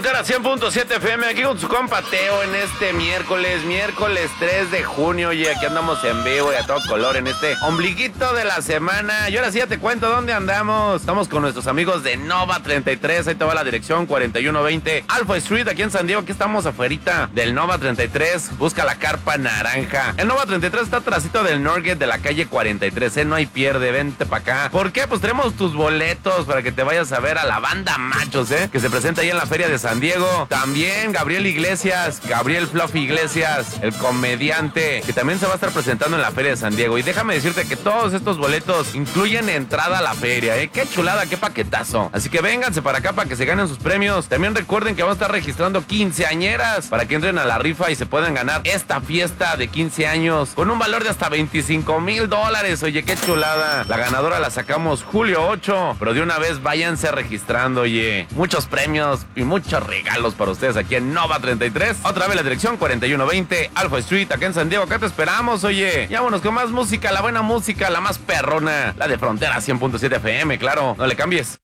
Frontera 100.7 FM, aquí con su compa Teo en este miércoles 3 de junio. Oye, aquí andamos en vivo y a todo color en este ombliguito de la semana. Y ahora sí ya te cuento dónde andamos. Estamos con nuestros amigos de Nova 33. Ahí te va la dirección 4120 Alpha Street, aquí en San Diego. Aquí estamos afuerita del Nova 33. Busca la carpa naranja. El Nova 33 está atrásito del Norgate de la calle 43. No hay pierde, vente para acá. ¿Por qué? Pues tenemos tus boletos para que te vayas a ver a la banda Machos, que se presenta ahí en la Feria de San Diego. También Gabriel Fluffy Iglesias, el comediante, que también se va a estar presentando en la Feria de San Diego. Y déjame decirte que todos estos boletos incluyen entrada a la feria, Qué chulada, qué paquetazo. Así que vénganse para acá para que se ganen sus premios. También recuerden que vamos a estar registrando quinceañeras para que entren a la rifa y se puedan ganar esta fiesta de 15 años con un valor de hasta $25,000. Oye, qué chulada. La ganadora la sacamos julio 8, pero de una vez váyanse registrando, oye. Muchos premios y muchos regalos para ustedes aquí en Nova 33. Otra vez la dirección 4120 Alpha Street, acá en San Diego. Acá te esperamos, oye. Y vámonos con más música, la buena música, la más perrona, la de Frontera 100.7 FM, claro. No le cambies.